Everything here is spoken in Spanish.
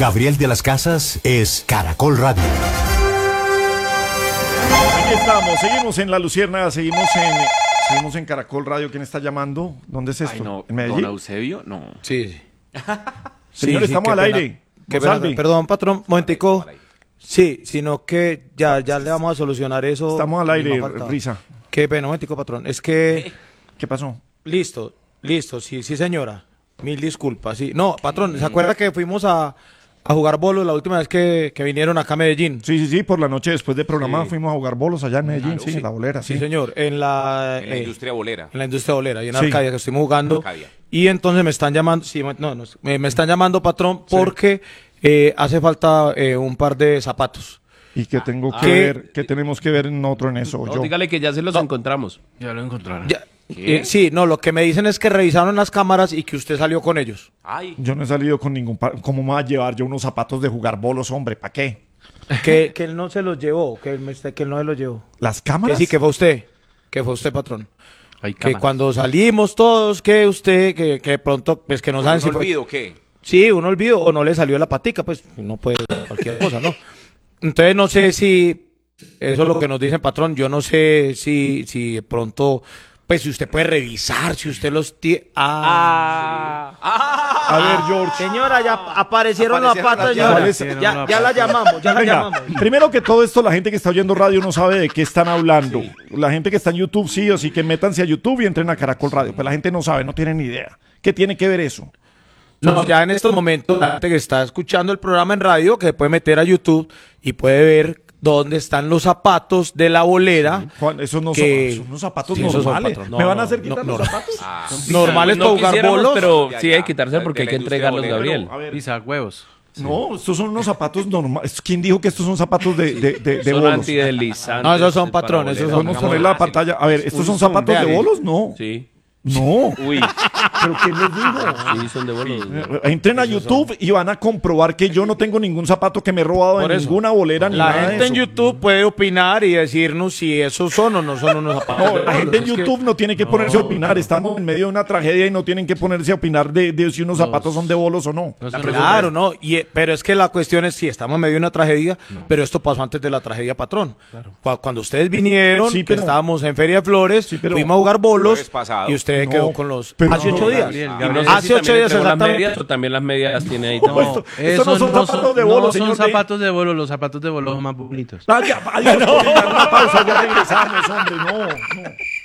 Gabriel de las Casas es Caracol Radio. Aquí estamos, seguimos en La Luciérnaga, seguimos en Caracol Radio. ¿Quién está llamando? ¿Dónde es esto? Ay, no, ¿En Medellín? ¿Don Eusebio? No. Sí. Señor, estamos al aire. Salve. Perdón, patrón, momentico. Sí, sino que ya le vamos a solucionar eso. Estamos al aire, No falta. Risa. Qué pena, momentico, patrón. Es que... ¿Qué pasó? Listo, sí, señora. Mil disculpas, sí. No, patrón, ¿se acuerda que fuimos a jugar bolos la última vez que vinieron acá a Medellín? Sí, por la noche después del programa fuimos a jugar bolos allá en Medellín, Claro, en la bolera, Sí, señor, en la industria bolera. En la industria bolera, y en Sí. Arcadia, que estuvimos jugando. Arcadia. Y entonces me están llamando, me están llamando, patrón, porque hace falta un par de zapatos. ¿Y qué tengo que ¿Qué? ver? ¿Qué tenemos que ver nosotros en eso? No, Yo. dígale que ya se los encontramos. Ya lo encontraron. Ya, sí, no, lo que me dicen es que revisaron las cámaras y que usted salió con ellos. Ay. Yo no he salido con ningún... ¿Cómo me va a llevar yo unos zapatos de jugar bolos, hombre? ¿Para qué? Que él no se los llevó, que él no se los llevó. ¿Las Que cámaras? sí, que fue usted, patrón. Hay Que cámaras. cuando salimos todos, que usted, que de pronto, pues que no saben ¿Un si fue... olvido qué? Sí, un olvido o no le salió la patica, pues no puede cualquier cosa, ¿no? Entonces no sé si eso es lo que nos dice el patrón. Yo no sé si de pronto, pues si usted puede revisar, si usted los tiene. A ver, George. Señora, ya aparecieron las patas, ¿Cuál señora. es? Ya la llamamos, ya la Venga, llamamos. primero que todo esto, la gente que está oyendo radio no sabe de qué están hablando. La gente que está en YouTube sí o sí, que métanse a YouTube y entren a Caracol Radio. Pues la gente no sabe, no tiene ni idea. ¿Qué tiene que ver eso? No, ya en estos momentos, la gente que está escuchando el programa en radio, que se puede meter a YouTube y puede ver dónde están los zapatos de la bolera. Juan, esos no Que- son unos zapatos Sí, esos son, normales. patrón. No, ¿Me van a no, hacer quitar no, los no. zapatos? Normales para jugar quisiéramos, bolos. pero Ya, sí ya. hay que quitarse porque hay De que la industria entregarlos, bolera. Gabriel. Pero, a ver, Pisa huevos. no, estos son unos zapatos normales. ¿Quién dijo que estos son zapatos de Son bolos? antideslizantes. No, esos son para patrones, bolera. esos son- Podemos poner la pantalla. A ver, ¿estos son zapatos de bolos? No. Sí. No. Uy, ¿Pero quién les dijo? sí, son de bolos. Entren a YouTube y van a comprobar que yo no tengo ningún zapato que me he robado Por de eso. ninguna bolera ni La nada gente de en eso. YouTube puede opinar y decirnos si esos son o no son unos zapatos. No, de la bolos. gente en Es que- YouTube no tiene que ponerse a opinar. Estamos en medio de una tragedia y no tienen que ponerse a opinar de si unos zapatos son de bolos o no. Claro, no, pero es que la cuestión es, sí, estamos en medio de una tragedia, pero esto pasó antes de la tragedia, patrón. Cuando ustedes vinieron, Sí, que pero- estábamos en Feria de Flores, Sí, pero- fuimos a jugar bolos Jueves pasado. y usted No, quedó con los... pero- hace 8 días. Gabriel, Y no sé Hace si 8 también días entregó las exactamente. medias o también las medias las tiene ahí. No, No, estos no son zapatos de bolos, no señor. son zapatos de bolos, los zapatos de bolos son más bonitos. Adiós, adiós, una pausa, ya regresamos, hombre, no.